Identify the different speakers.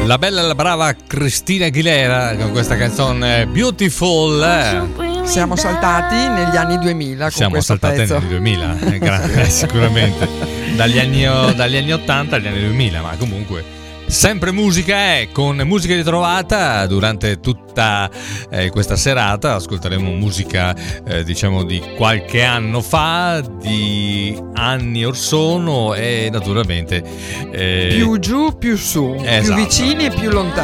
Speaker 1: La bella e la brava Christina Aguilera con questa canzone Beautiful.
Speaker 2: Siamo saltati negli anni 2000 con questo pezzo.
Speaker 1: Negli 2000, sicuramente. Dagli anni 80 agli anni 2000, ma comunque sempre musica, con musica ritrovata durante tutta questa serata. Ascolteremo musica diciamo di qualche anno fa, di anni or sono, e naturalmente
Speaker 2: più giù più su,
Speaker 1: esatto,
Speaker 2: più vicini e più lontani.